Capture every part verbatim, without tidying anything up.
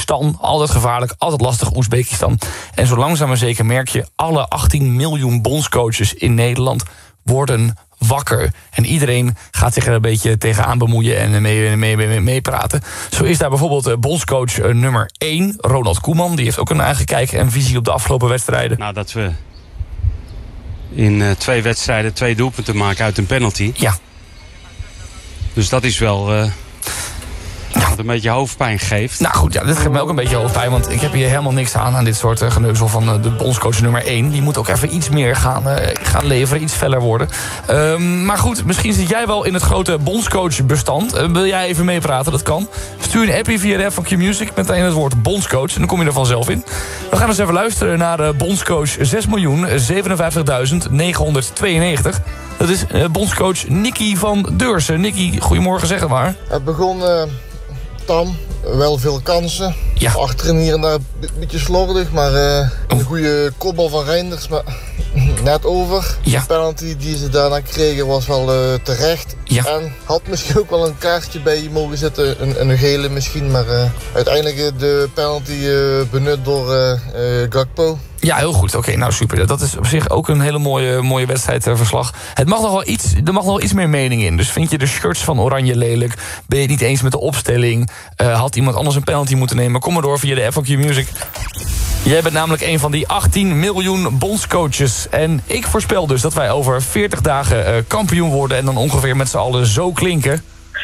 Oezbekistan, altijd gevaarlijk, altijd lastig, Oezbekistan. En zo langzaam maar zeker merk je, alle achttien miljoen bondscoaches in Nederland worden wakker. En iedereen gaat zich er een beetje tegenaan bemoeien en mee, mee, mee, mee praten. Zo is daar bijvoorbeeld bondscoach nummer één, Ronald Koeman. Die heeft ook een eigen kijk en visie op de afgelopen wedstrijden. Nou, dat we in uh, twee wedstrijden twee doelpunten maken uit een penalty. Ja. Dus dat is wel Uh... wat een beetje hoofdpijn geeft. Nou goed, ja, dit geeft me ook een beetje hoofdpijn. Want ik heb hier helemaal niks aan aan dit soort uh, geneuzel van uh, de bondscoach nummer één. Die moet ook even iets meer gaan, uh, gaan leveren, iets feller worden. Um, maar goed, misschien zit jij wel in het grote bondscoachbestand. Uh, wil jij even meepraten? Dat kan. Stuur een appie via de app van Q-Music met in het woord bondscoach. En dan kom je er vanzelf in. We gaan eens even luisteren naar uh, bondscoach zes miljoen zevenenvijftigduizend negenhonderdtweeënnegentig. Dat is uh, bondscoach Nicky van Deursen. Nicky, goedemorgen, zeg het maar. Het begon Uh... tam, wel veel kansen. Ja. Achterin hier en daar een beetje slordig, maar uh, een goede kopbal van Reinders, maar net over. Ja. De penalty die ze daarna kregen was wel uh, terecht. Ja. En had misschien ook wel een kaartje bij mogen zitten, een, een gele misschien, maar uh, uiteindelijk de penalty uh, benut door uh, uh, Gakpo. Ja, heel goed. Oké, okay, nou super. Dat is op zich ook een hele mooie, mooie wedstrijdverslag. Het mag nog wel iets, er mag nog wel iets meer mening in. Dus vind je de shirts van Oranje lelijk? Ben je het niet eens met de opstelling? Uh, had iemand anders een penalty moeten nemen? Kom maar door via de F A Q Music. Jij bent namelijk een van die achttien miljoen bondscoaches. En ik voorspel dus dat wij over veertig dagen uh, kampioen worden en dan ongeveer met z'n allen zo klinken.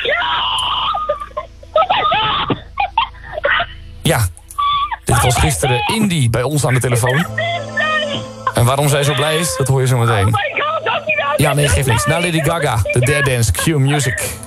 Ja. Dit was gisteren Indy bij ons aan de telefoon. En waarom zij zo blij is, dat hoor je zo meteen. Ja, nee, geeft niks. Na Lady Gaga, de Dare Dance, Q Music.